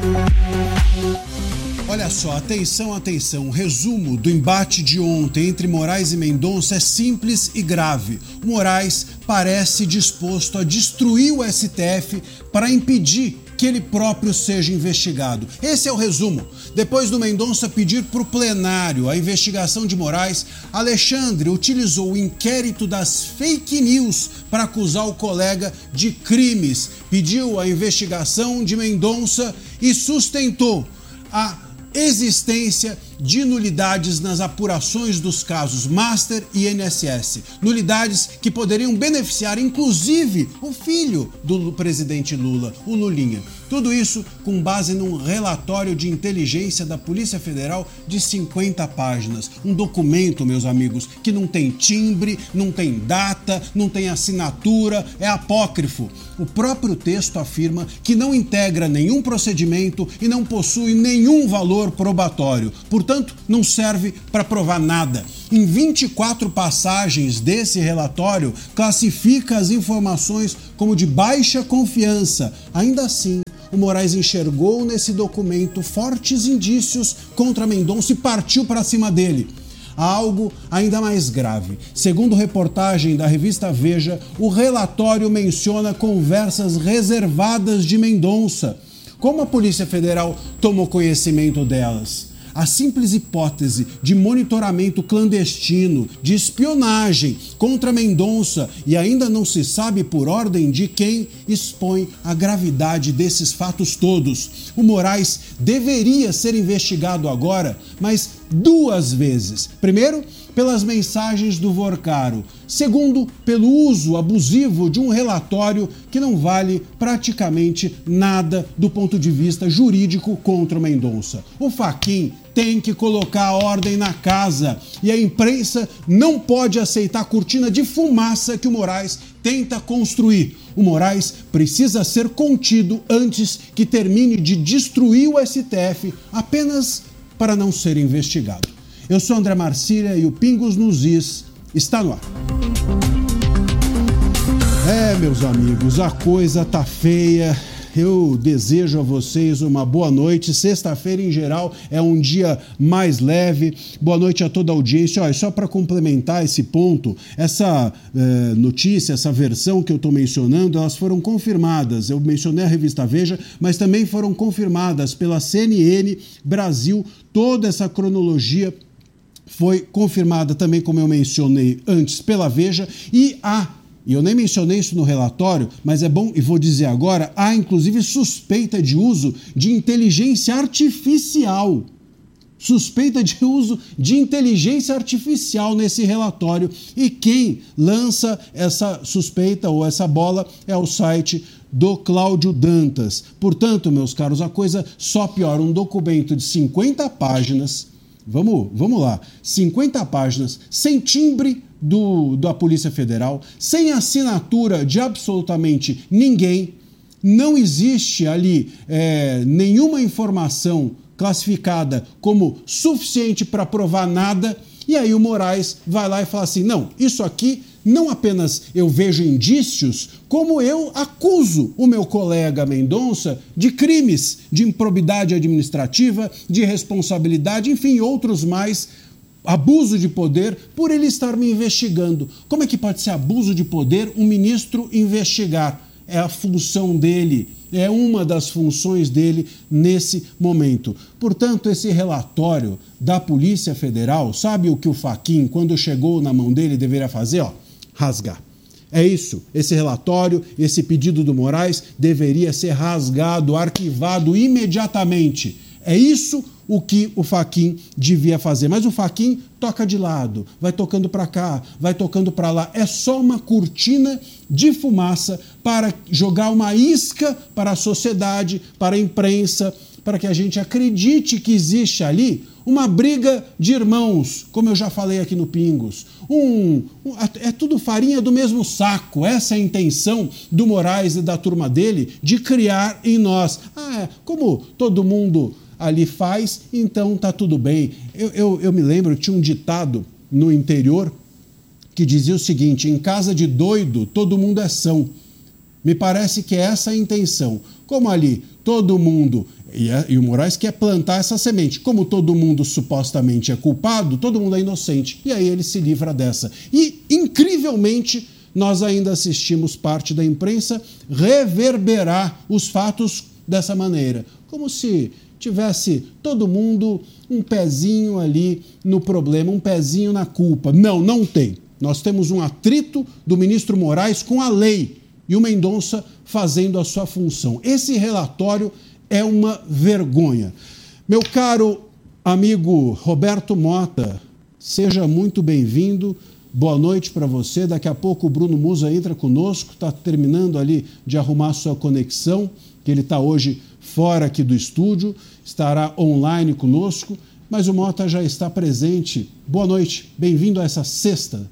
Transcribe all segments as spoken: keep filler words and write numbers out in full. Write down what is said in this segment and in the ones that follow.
Olha só, atenção, atenção. O resumo do embate de ontem entre Moraes e Mendonça é simples e grave. O Moraes parece disposto a destruir o S T F para impedir que ele próprio seja investigado. Esse é o resumo. Depois do Mendonça pedir para o plenário a investigação de Moraes, Alexandre utilizou o inquérito das fake news para acusar o colega de crimes, pediu a investigação de Mendonça e sustentou a existência de nulidades nas apurações dos casos Master e I N S S. Nulidades que poderiam beneficiar, inclusive, o filho do presidente Lula, o Lulinha. Tudo isso com base num relatório de inteligência da Polícia Federal de cinquenta páginas. Um documento, meus amigos, que não tem timbre, não tem data, não tem assinatura, é apócrifo. O próprio texto afirma que não integra nenhum procedimento e não possui nenhum valor probatório. Portanto, não serve para provar nada. Em vinte e quatro passagens desse relatório, classifica as informações como de baixa confiança. Ainda assim, o Moraes enxergou nesse documento fortes indícios contra Mendonça e partiu para cima dele. Há algo ainda mais grave. Segundo reportagem da revista Veja, o relatório menciona conversas reservadas de Mendonça. Como a Polícia Federal tomou conhecimento delas? A simples hipótese de monitoramento clandestino, de espionagem contra Mendonça, e ainda não se sabe por ordem de quem, expõe a gravidade desses fatos todos. O Moraes deveria ser investigado agora, mas duas vezes. Primeiro, pelas mensagens do Vorcaro. Segundo, pelo uso abusivo de um relatório que não vale praticamente nada do ponto de vista jurídico contra o Mendonça. O Fachin tem que colocar a ordem na casa e a imprensa não pode aceitar a cortina de fumaça que o Moraes tenta construir. O Moraes precisa ser contido antes que termine de destruir o S T F apenas para não ser investigado. Eu sou André Marcília e o Pingos nos Is está no ar. É, meus amigos, a coisa tá feia. Eu desejo a vocês uma boa noite. Sexta-feira, em geral, é um dia mais leve. Boa noite a toda a audiência. Olha, só para complementar esse ponto, essa eh, notícia, essa versão que eu estou mencionando, elas foram confirmadas. Eu mencionei a revista Veja, mas também foram confirmadas pela C N N Brasil. Toda essa cronologia foi confirmada também, como eu mencionei antes, pela Veja. E há, e eu nem mencionei isso no relatório, mas é bom e vou dizer agora, há inclusive suspeita de uso de inteligência artificial. Suspeita de uso de inteligência artificial nesse relatório. E quem lança essa suspeita ou essa bola é o site do Cláudio Dantas. Portanto, meus caros, a coisa só piora. Um documento de cinquenta páginas, vamos, vamos lá, cinquenta páginas, sem timbre do, da Polícia Federal, sem assinatura de absolutamente ninguém, não existe ali é, nenhuma informação classificada como suficiente para provar nada, e aí o Moraes vai lá e fala assim, não, isso aqui não apenas eu vejo indícios, como eu acuso o meu colega Mendonça de crimes de improbidade administrativa, de responsabilidade, enfim, outros mais, abuso de poder, por ele estar me investigando. Como é que pode ser abuso de poder um ministro investigar? É a função dele, é uma das funções dele nesse momento. Portanto, esse relatório da Polícia Federal, sabe o que o Fachin, quando chegou na mão dele, deveria fazer? Ó, rasgar. É isso, esse relatório, esse pedido do Moraes deveria ser rasgado, arquivado imediatamente. É isso o que o Fachin devia fazer. Mas o Fachin toca de lado, vai tocando para cá, vai tocando para lá. É só uma cortina de fumaça para jogar uma isca para a sociedade, para a imprensa, para que a gente acredite que existe ali uma briga de irmãos, como eu já falei aqui no Pingos. Um, um, é tudo farinha do mesmo saco. Essa é a intenção do Moraes e da turma dele de criar em nós. Ah, é, como todo mundo ali faz, então tá tudo bem. Eu, eu, eu me lembro que tinha um ditado no interior que dizia o seguinte, em casa de doido todo mundo é são. Me parece que é essa a intenção. Como ali todo mundo e, a, e o Moraes quer plantar essa semente. Como todo mundo supostamente é culpado, todo mundo é inocente. E aí ele se livra dessa. E, incrivelmente, nós ainda assistimos parte da imprensa reverberar os fatos dessa maneira. Como se tivesse todo mundo um pezinho ali no problema, um pezinho na culpa. Não, não tem. Nós temos um atrito do ministro Moraes com a lei e o Mendonça fazendo a sua função. Esse relatório é uma vergonha. Meu caro amigo Roberto Mota, seja muito bem-vindo. Boa noite para você. Daqui a pouco o Bruno Musa entra conosco, está terminando ali de arrumar sua conexão, que ele está hoje fora aqui do estúdio, estará online conosco, mas o Mota já está presente. Boa noite, bem-vindo a essa sexta.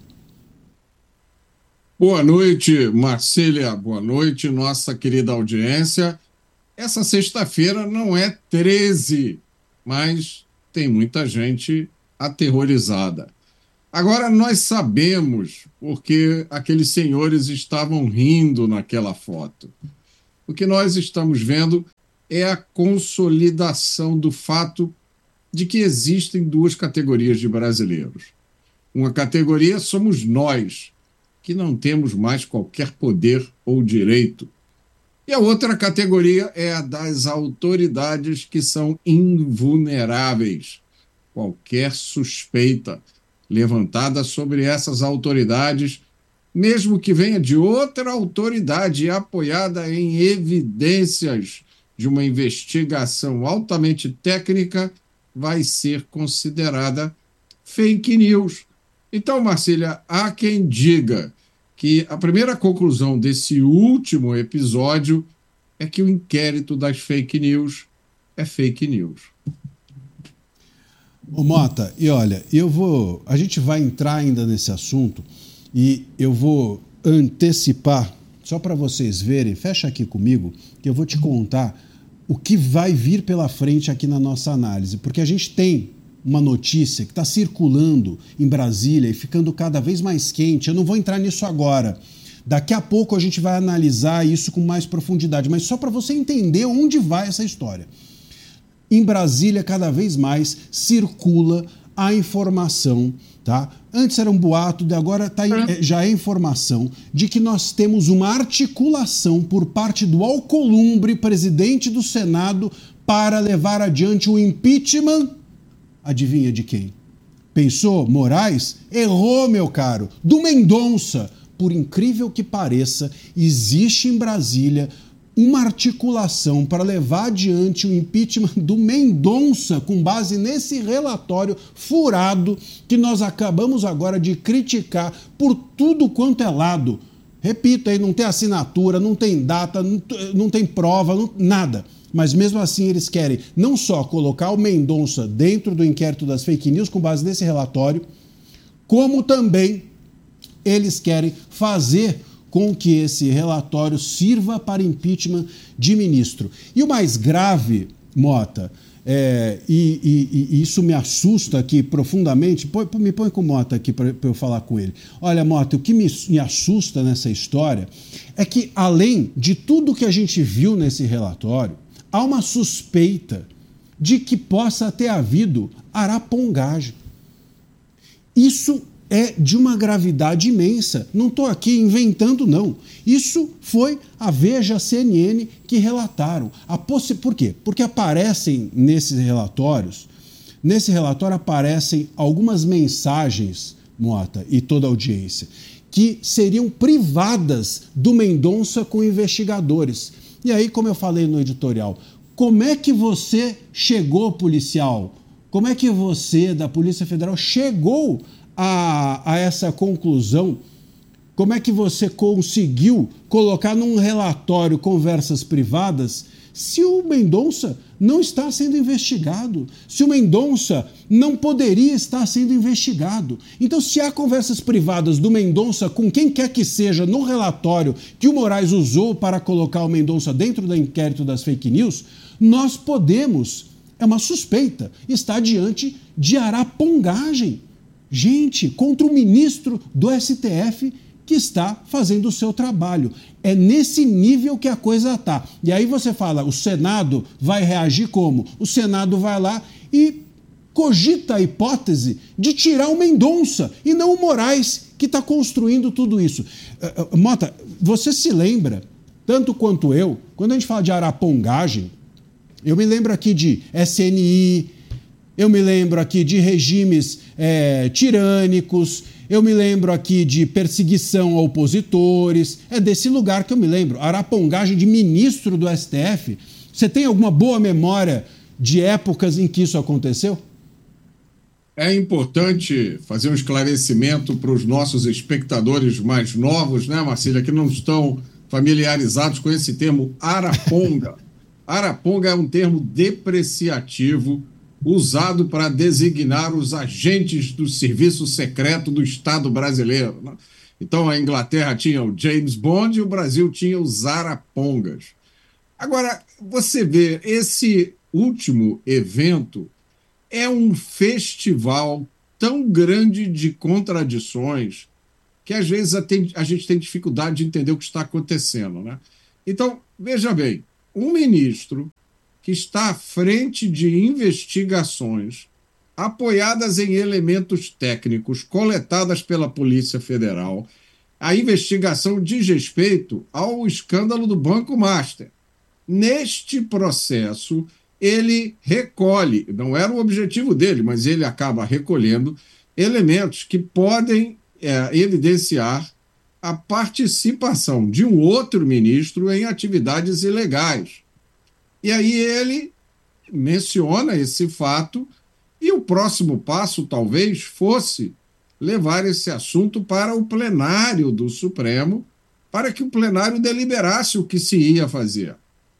Boa noite, Marcília, boa noite, nossa querida audiência. Essa sexta-feira não é treze, mas tem muita gente aterrorizada. Agora, nós sabemos porque aqueles senhores estavam rindo naquela foto. O que nós estamos vendo é a consolidação do fato de que existem duas categorias de brasileiros. Uma categoria somos nós, que não temos mais qualquer poder ou direito. E a outra categoria é a das autoridades, que são invulneráveis. Qualquer suspeita levantada sobre essas autoridades, mesmo que venha de outra autoridade e apoiada em evidências de uma investigação altamente técnica, vai ser considerada fake news. Então, Marcília, há quem diga que a primeira conclusão desse último episódio é que o inquérito das fake news é fake news. Ô Mota, e olha, eu vou, a gente vai entrar ainda nesse assunto e eu vou antecipar, só para vocês verem, fecha aqui comigo, que eu vou te contar o que vai vir pela frente aqui na nossa análise, porque a gente tem uma notícia que está circulando em Brasília e ficando cada vez mais quente. Eu não vou entrar nisso agora. Daqui a pouco a gente vai analisar isso com mais profundidade, mas só para você entender onde vai essa história. Em Brasília, cada vez mais circula a informação, tá? Antes era um boato, agora tá, já é informação de que nós temos uma articulação por parte do Alcolumbre, presidente do Senado, para levar adiante o impeachment. Adivinha de quem? Pensou? Moraes? Errou, meu caro. Do Mendonça. Por incrível que pareça, existe em Brasília uma articulação para levar adiante o impeachment do Mendonça, com base nesse relatório furado que nós acabamos agora de criticar por tudo quanto é lado. Repito, aí não tem assinatura, não tem data, não tem prova, não, nada. Mas mesmo assim eles querem não só colocar o Mendonça dentro do inquérito das fake news com base nesse relatório, como também eles querem fazer com que esse relatório sirva para impeachment de ministro. E o mais grave, Mota, é, e, e, e isso me assusta aqui profundamente, põe, me põe com o Mota aqui para eu falar com ele. Olha, Mota, o que me, me assusta nessa história é que, além de tudo que a gente viu nesse relatório, há uma suspeita de que possa ter havido arapongagem. Isso é de uma gravidade imensa. Não estou aqui inventando, não. Isso foi a Veja, a C N N que relataram. A possi... Por quê? Porque aparecem nesses relatórios, nesse relatório aparecem algumas mensagens, Mota, e toda a audiência, que seriam privadas do Mendonça com investigadores. E aí, como eu falei no editorial, como é que você chegou, policial? Como é que você, da Polícia Federal, chegou a, a essa conclusão? Como é que você conseguiu colocar num relatório conversas privadas se o Mendonça não está sendo investigado? Se o Mendonça não poderia estar sendo investigado? Então, se há conversas privadas do Mendonça com quem quer que seja no relatório que o Moraes usou para colocar o Mendonça dentro do inquérito das fake news, nós podemos, é uma suspeita, estar diante de arapongagem. Gente, contra o ministro do S T F que está fazendo o seu trabalho. É nesse nível que a coisa está. E aí você fala, o Senado vai reagir como? O Senado vai lá e cogita a hipótese de tirar o Mendonça e não o Moraes, que está construindo tudo isso. Uh, uh, Mota, você se lembra, tanto quanto eu, quando a gente fala de arapongagem, eu me lembro aqui de S N I, eu me lembro aqui de regimes é, tirânicos, eu me lembro aqui de perseguição a opositores, é desse lugar que eu me lembro. Arapongagem de ministro do S T F. Você tem alguma boa memória de épocas em que isso aconteceu? É importante fazer um esclarecimento para os nossos espectadores mais novos, né, Marcília, que não estão familiarizados com esse termo araponga. Araponga é um termo depreciativo usado para designar os agentes do serviço secreto do Estado brasileiro, né? Então, a Inglaterra tinha o James Bond e o Brasil tinha os arapongas. Agora, você vê, esse último evento é um festival tão grande de contradições que, às vezes, a gente tem dificuldade de entender o que está acontecendo, né? Então, veja bem, um ministro que está à frente de investigações apoiadas em elementos técnicos coletadas pela Polícia Federal. A investigação diz respeito ao escândalo do Banco Master. Neste processo, ele recolhe, não era o objetivo dele, mas ele acaba recolhendo elementos que podem é, evidenciar a participação de um outro ministro em atividades ilegais. E aí ele menciona esse fato e o próximo passo talvez fosse levar esse assunto para o plenário do Supremo, para que o plenário deliberasse o que se ia fazer.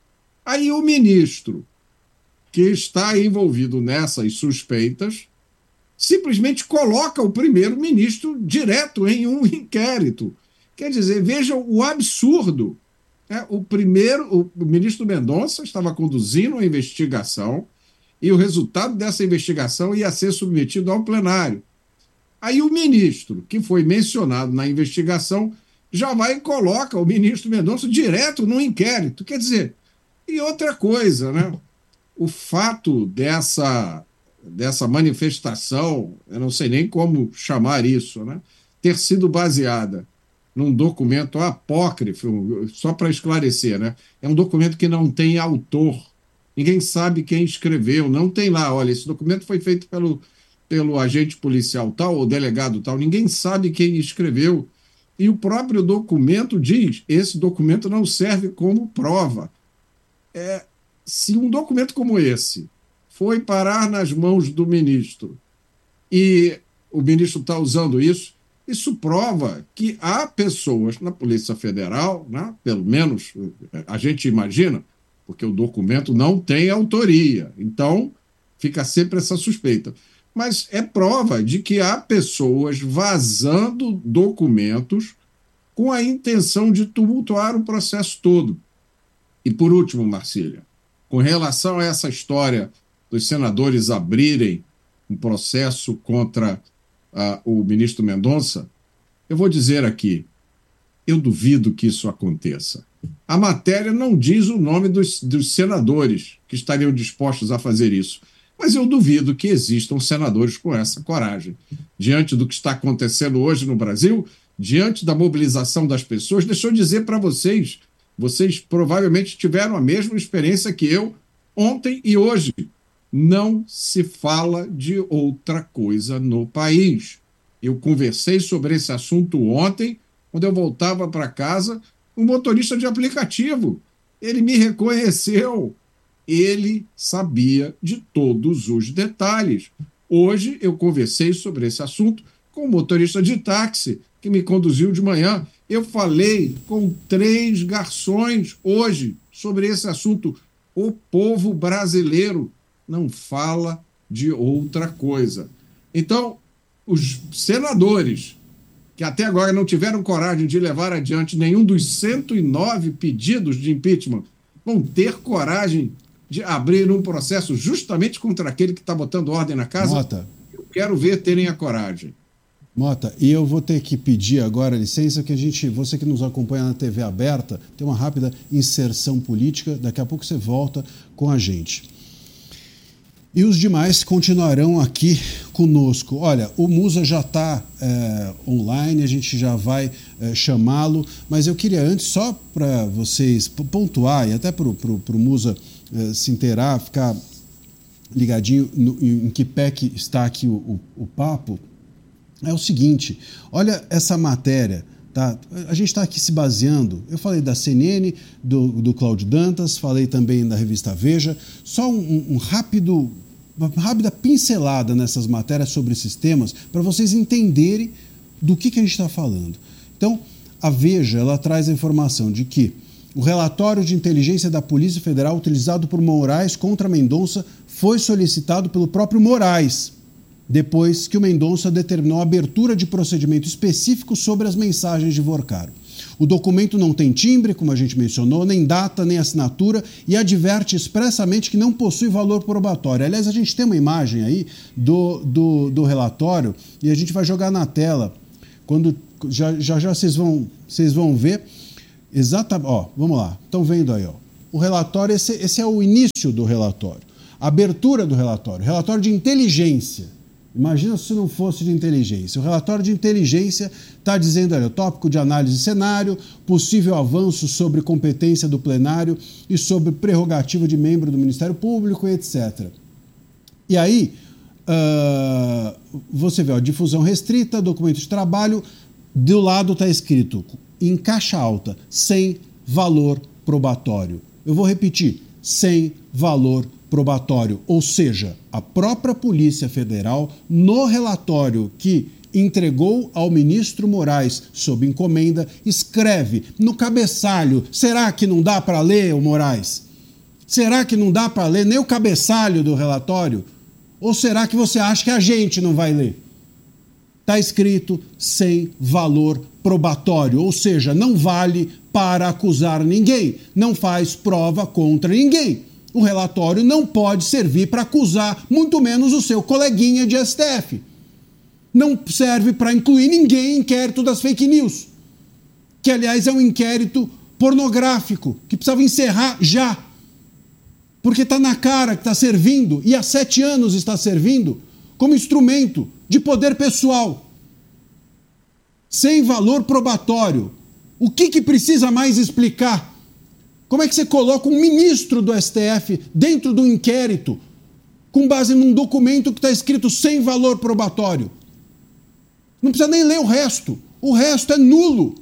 Aí o ministro, que está envolvido nessas suspeitas, simplesmente coloca o primeiro-ministro direto em um inquérito. Quer dizer, vejam o absurdo. É, o primeiro, o ministro Mendonça estava conduzindo uma investigação e o resultado dessa investigação ia ser submetido ao plenário. Aí o ministro, que foi mencionado na investigação, já vai e coloca o ministro Mendonça direto no inquérito. Quer dizer, e outra coisa, né? O fato dessa, dessa manifestação, eu não sei nem como chamar isso, né? Ter sido baseada num documento apócrifo, só para esclarecer, né? É um documento que não tem autor. Ninguém sabe quem escreveu, não tem lá, olha, esse documento foi feito pelo, pelo agente policial tal, ou delegado tal, ninguém sabe quem escreveu. E o próprio documento diz, esse documento não serve como prova. É, se um documento como esse foi parar nas mãos do ministro e o ministro está usando isso, isso prova que há pessoas na Polícia Federal, né, pelo menos a gente imagina, porque o documento não tem autoria, então fica sempre essa suspeita. Mas é prova de que há pessoas vazando documentos com a intenção de tumultuar o processo todo. E por último, Marcília, com relação a essa história dos senadores abrirem um processo contra uh, o ministro Mendonça, eu vou dizer aqui, eu duvido que isso aconteça. A matéria não diz o nome dos, dos senadores que estariam dispostos a fazer isso, mas eu duvido que existam senadores com essa coragem. Diante do que está acontecendo hoje no Brasil, diante da mobilização das pessoas, deixa eu dizer para vocês, vocês provavelmente tiveram a mesma experiência que eu ontem e hoje. Não se fala de outra coisa no país. Eu conversei sobre esse assunto ontem, quando eu voltava para casa, um motorista de aplicativo. Ele me reconheceu. Ele sabia de todos os detalhes. Hoje eu conversei sobre esse assunto com um motorista de táxi que me conduziu de manhã. Eu falei com três garçons hoje sobre esse assunto. O povo brasileiro não fala de outra coisa. Então, os senadores, que até agora não tiveram coragem de levar adiante nenhum dos cento e nove pedidos de impeachment, vão ter coragem de abrir um processo justamente contra aquele que está botando ordem na casa? Mota. Eu quero ver terem a coragem. Mota, e eu vou ter que pedir agora licença que a gente, você que nos acompanha na T V aberta, tem uma rápida inserção política, daqui a pouco você volta com a gente. E os demais continuarão aqui conosco. Olha, o Musa já está é, online, a gente já vai é, chamá-lo, mas eu queria antes, só para vocês pontuar e até para o Musa é, se inteirar, ficar ligadinho no, em que pé que está aqui o, o, o papo, é o seguinte, olha essa matéria, tá? A gente está aqui se baseando, eu falei da C N N, do, do Cláudio Dantas, falei também da revista Veja, só um, um rápido, uma rápida pincelada nessas matérias sobre esses temas, para vocês entenderem do que, que a gente está falando. Então, a Veja, ela traz a informação de que o relatório de inteligência da Polícia Federal utilizado por Moraes contra Mendonça foi solicitado pelo próprio Moraes, depois que o Mendonça determinou a abertura de procedimento específico sobre as mensagens de Vorcaro. O documento não tem timbre, como a gente mencionou, nem data, nem assinatura, e adverte expressamente que não possui valor probatório. Aliás, a gente tem uma imagem aí do, do, do relatório e a gente vai jogar na tela. Quando já já, já vocês, vão, vocês vão ver exatamente. Ó, vamos lá, estão vendo aí, ó. O relatório, esse, esse é o início do relatório. A abertura do relatório, relatório de inteligência. Imagina se não fosse de inteligência. O relatório de inteligência está dizendo, olha, tópico de análise de cenário, possível avanço sobre competência do plenário e sobre prerrogativa de membro do Ministério Público, etcétera. E aí, uh, você vê, ó, difusão restrita, documento de trabalho, do lado está escrito, em caixa alta, sem valor probatório. Eu vou repetir, sem valor probatório. probatório, ou seja, a própria Polícia Federal, no relatório que entregou ao ministro Moraes sob encomenda, escreve no cabeçalho, será que não dá para ler, o Moraes? Será que não dá para ler nem o cabeçalho do relatório? Ou será que você acha que a gente não vai ler? Está escrito sem valor probatório, ou seja, não vale para acusar ninguém, não faz prova contra ninguém. O relatório não pode servir para acusar, muito menos o seu coleguinha de S T F. Não serve para incluir ninguém em inquérito das fake news, que, aliás, é um inquérito pornográfico, que precisava encerrar já, porque está na cara que está servindo, e há sete anos está servindo, como instrumento de poder pessoal, sem valor probatório. O que, que precisa mais explicar? Como é que você coloca um ministro do S T F dentro do inquérito com base num documento que está escrito sem valor probatório? Não precisa nem ler o resto. O resto é nulo.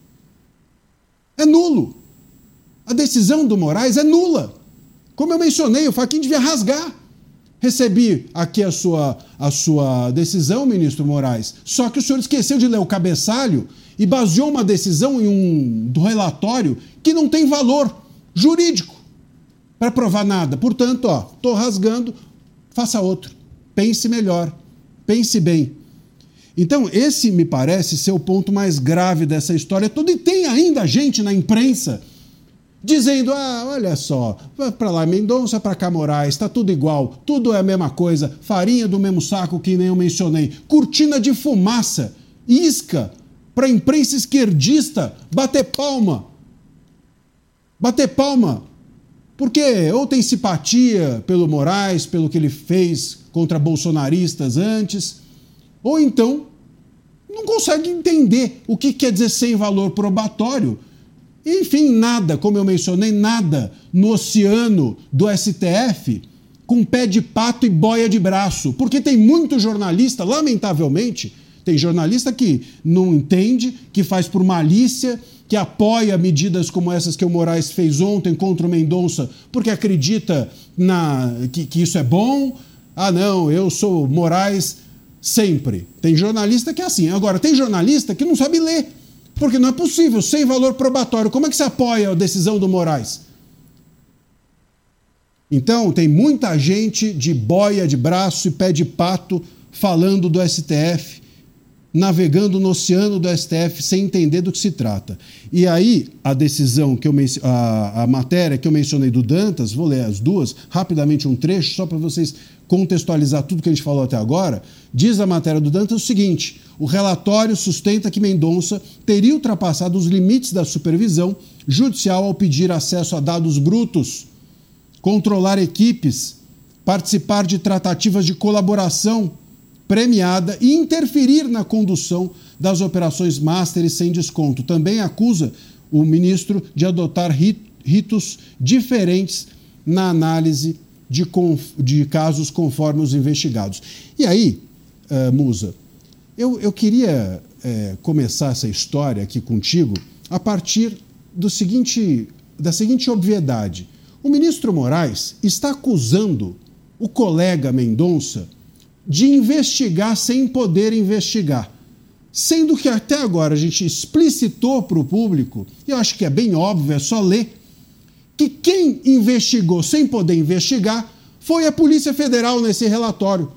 É nulo. A decisão do Moraes é nula. Como eu mencionei, o Fachin devia rasgar. Recebi aqui a sua, a sua decisão, ministro Moraes, só que o senhor esqueceu de ler o cabeçalho e baseou uma decisão em um do relatório que não tem valor jurídico para provar nada. Portanto, ó, estou rasgando, faça outro. Pense melhor, pense bem. Então, esse me parece ser o ponto mais grave dessa história toda. E tem ainda gente na imprensa dizendo, ah, olha só, para lá Mendonça, para cá Moraes, está tudo igual, tudo é a mesma coisa, farinha do mesmo saco que nem eu mencionei, cortina de fumaça, isca, para a imprensa esquerdista bater palma. Bater palma. Porque ou tem simpatia pelo Moraes, pelo que ele fez contra bolsonaristas antes, ou então não consegue entender o que quer dizer sem valor probatório. Enfim, nada, como eu mencionei, nada no oceano do S T F com pé de pato e boia de braço. Porque tem muito jornalista, lamentavelmente, tem jornalista que não entende, que faz por malícia, que apoia medidas como essas que o Moraes fez ontem contra o Mendonça, porque acredita na, que, que isso é bom. Ah, não, eu sou Moraes sempre. Tem jornalista que é assim. Agora, tem jornalista que não sabe ler, porque não é possível, sem valor probatório. Como é que se apoia a decisão do Moraes? Então, tem muita gente de boia de braço e pé de pato falando do S T F navegando no oceano do S T F sem entender do que se trata. E aí, a decisão, que eu a, a matéria que eu mencionei do Dantas, vou ler as duas, rapidamente um trecho, só para vocês contextualizar tudo que a gente falou até agora. Diz a matéria do Dantas o seguinte: o relatório sustenta que Mendonça teria ultrapassado os limites da supervisão judicial ao pedir acesso a dados brutos, controlar equipes, participar de tratativas de colaboração premiada e interferir na condução das operações Master sem desconto. Também acusa o ministro de adotar ritos diferentes na análise de, conf... de casos conforme os investigados. E aí, uh, Musa, eu, eu queria uh, começar essa história aqui contigo a partir do seguinte, da seguinte obviedade. O ministro Moraes está acusando o colega Mendonça de investigar sem poder investigar. Sendo que até agora a gente explicitou para o público, e eu acho que é bem óbvio, é só ler, que quem investigou sem poder investigar foi a Polícia Federal nesse relatório.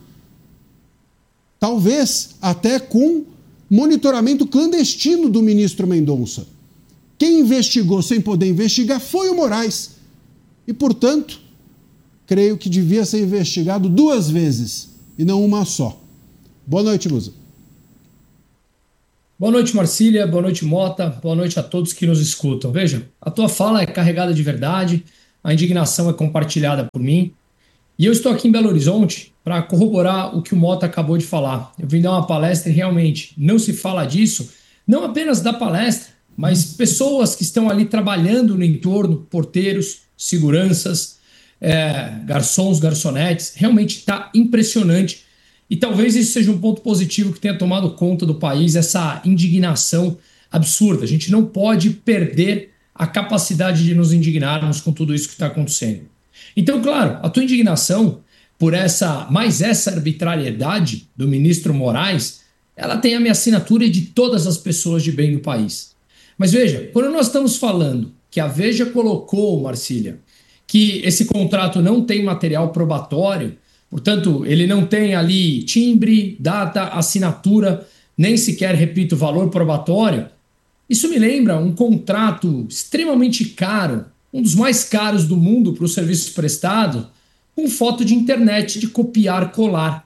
Talvez até com monitoramento clandestino do ministro Mendonça. Quem investigou sem poder investigar foi o Moraes. E, portanto, creio que devia ser investigado duas vezes e não uma só. Boa noite, Musa. Boa noite, Marcília. Boa noite, Mota. Boa noite a todos que nos escutam. Veja, a tua fala é carregada de verdade, a indignação é compartilhada por mim, e eu estou aqui em Belo Horizonte para corroborar o que o Mota acabou de falar. Eu vim dar uma palestra e realmente não se fala disso, não apenas da palestra, mas pessoas que estão ali trabalhando no entorno, porteiros, seguranças, É, garçons, garçonetes, realmente está impressionante e talvez isso seja um ponto positivo que tenha tomado conta do país, essa indignação absurda. A gente não pode perder a capacidade de nos indignarmos com tudo isso que está acontecendo. Então, claro, a tua indignação por essa, mais essa arbitrariedade do ministro Moraes, ela tem a minha assinatura e de todas as pessoas de bem do país. Mas veja, quando nós estamos falando que a Veja colocou, Marcília, que esse contrato não tem material probatório, portanto, ele não tem ali timbre, data, assinatura, nem sequer, repito, valor probatório. Isso me lembra um contrato extremamente caro, um dos mais caros do mundo para o serviço prestado, com foto de internet de copiar, colar.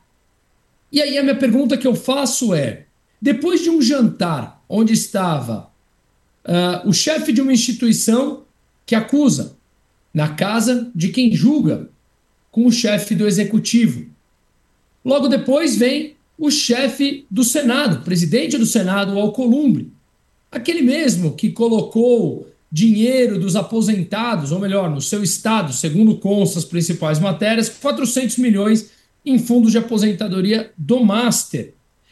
E aí a minha pergunta que eu faço é, depois de um jantar onde estava uh, o chefe de uma instituição que acusa, na casa de quem julga, com o chefe do executivo. Logo depois vem o chefe do Senado, presidente do Senado, o Alcolumbre, aquele mesmo que colocou dinheiro dos aposentados, ou melhor, no seu estado, segundo constam as principais matérias, quatrocentos milhões em fundos de aposentadoria do Master.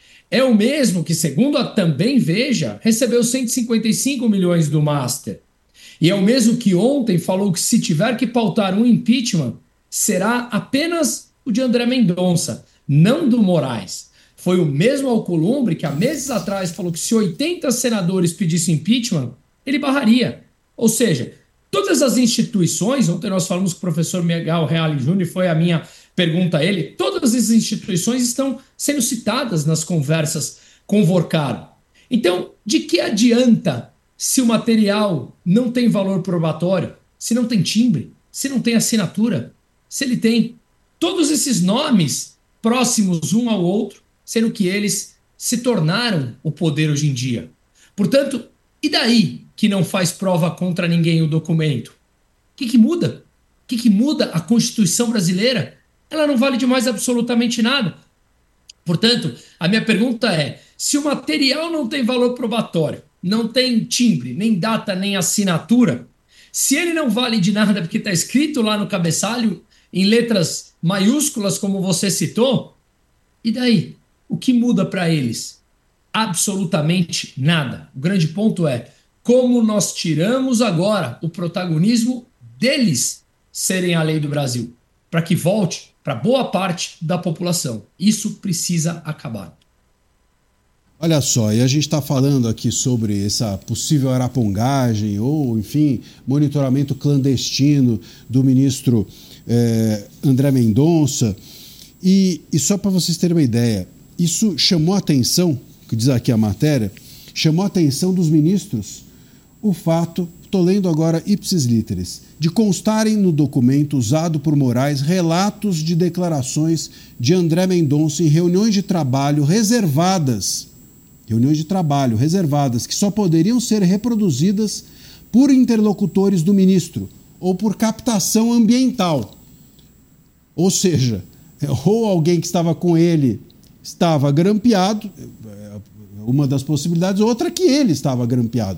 É o mesmo que, segundo a também Veja, recebeu cento e cinquenta e cinco milhões do Master. E é o mesmo que ontem falou que se tiver que pautar um impeachment, será apenas o de André Mendonça, não do Moraes. Foi o mesmo Alcolumbre que há meses atrás falou que se oitenta senadores pedissem impeachment, ele barraria. Ou seja, todas as instituições, ontem nós falamos com o professor Miguel Reale Júnior, foi a minha pergunta a ele, todas as instituições estão sendo citadas nas conversas com o Vorcaro. Então, de que adianta se o material não tem valor probatório, se não tem timbre, se não tem assinatura, se ele tem todos esses nomes próximos um ao outro, sendo que eles se tornaram o poder hoje em dia. Portanto, e daí que não faz prova contra ninguém o documento? O que, que muda? O que, que muda a Constituição brasileira? Ela não vale de mais absolutamente nada. Portanto, a minha pergunta é, se o material não tem valor probatório, não tem timbre, nem data, nem assinatura, se ele não vale de nada porque está escrito lá no cabeçalho, em letras maiúsculas, como você citou, e daí? O que muda para eles? Absolutamente nada. O grande ponto é como nós tiramos agora o protagonismo deles serem a lei do Brasil, para que volte para boa parte da população. Isso precisa acabar. Olha só, e a gente está falando aqui sobre essa possível arapongagem ou, enfim, monitoramento clandestino do ministro eh, André Mendonça. E, e só para vocês terem uma ideia, isso chamou a atenção, que diz aqui a matéria, chamou a atenção dos ministros o fato, estou lendo agora ipsis literis, de constarem no documento usado por Moraes relatos de declarações de André Mendonça em reuniões de trabalho reservadas, reuniões de trabalho reservadas, que só poderiam ser reproduzidas por interlocutores do ministro ou por captação ambiental. Ou seja, ou alguém que estava com ele estava grampeado, uma das possibilidades, outra que ele estava grampeado.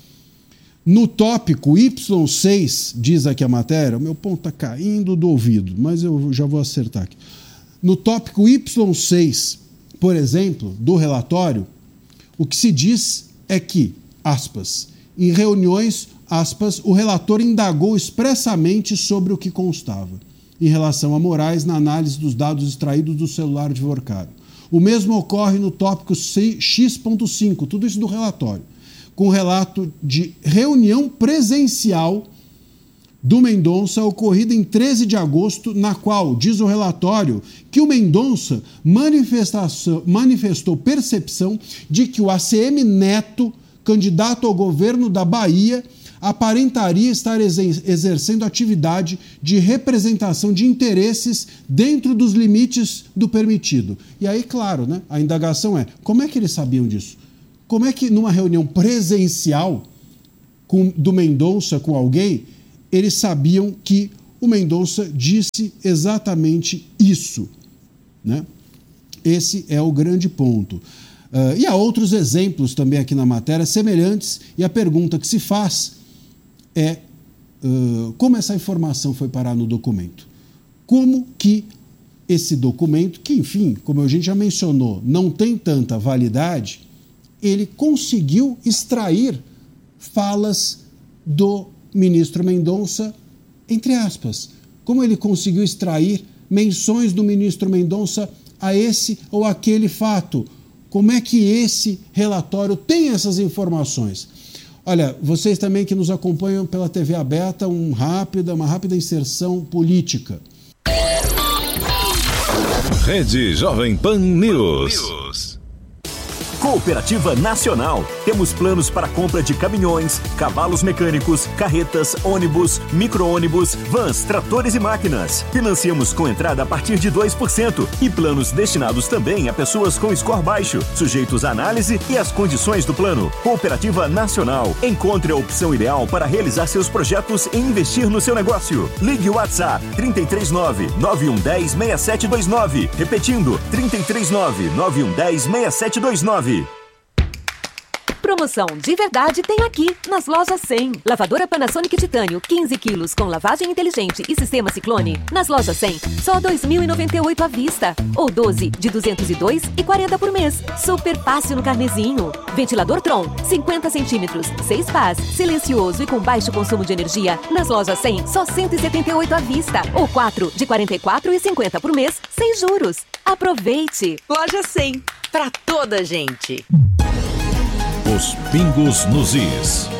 No tópico Y seis, diz aqui a matéria, o meu ponto está caindo do ouvido, mas eu já vou acertar aqui. No tópico Y seis, por exemplo, do relatório, o que se diz é que, aspas, em reuniões, aspas, o relator indagou expressamente sobre o que constava em relação a Moraes na análise dos dados extraídos do celular de Vorcaro. O mesmo ocorre no tópico X ponto cinco, tudo isso do relatório, com relato de reunião presencial do Mendonça ocorrida em treze de agosto, na qual, diz o relatório, que o Mendonça manifestou percepção de que o A C M Neto, candidato ao governo da Bahia, aparentaria estar exercendo atividade de representação de interesses dentro dos limites do permitido. E aí, claro, né, a indagação é, como é que eles sabiam disso? Como é que numa reunião presencial com, do Mendonça com alguém, eles sabiam que o Mendonça disse exatamente isso, né? Esse é o grande ponto. Uh, e há outros exemplos também aqui na matéria semelhantes, e a pergunta que se faz é uh, como essa informação foi parar no documento? Como que esse documento, que enfim, como a gente já mencionou, não tem tanta validade, ele conseguiu extrair falas do ministro Mendonça, entre aspas. Como ele conseguiu extrair menções do ministro Mendonça a esse ou aquele fato? Como é que esse relatório tem essas informações? Olha, vocês também que nos acompanham pela T V aberta, um rápida, uma rápida inserção política. Rede Jovem Pan News. Cooperativa Nacional. Temos planos para compra de caminhões, cavalos mecânicos, carretas, ônibus, micro-ônibus, vans, tratores e máquinas. Financiamos com entrada a partir de dois por cento e planos destinados também a pessoas com score baixo, sujeitos à análise e às condições do plano. Cooperativa Nacional. Encontre a opção ideal para realizar seus projetos e investir no seu negócio. Ligue o WhatsApp trinta e três nove, nove um um zero, seis sete dois nove. Repetindo, trinta e três nove, nove um um zero, seis sete dois nove. Promoção de verdade tem aqui, nas lojas cem. Lavadora Panasonic Titânio, quinze quilos, com lavagem inteligente e sistema Ciclone. Nas lojas cem, só dois mil e noventa e oito à vista. Ou doze de duzentos e dois e quarenta por mês. Super fácil no carnezinho. Ventilador Tron, cinquenta centímetros, seis pás, silencioso e com baixo consumo de energia. Nas lojas cem, só cento e setenta e oito à vista. Ou quatro de quarenta e quatro e cinquenta por mês, sem juros. Aproveite! Loja cem, pra toda gente. Os pingos nos is.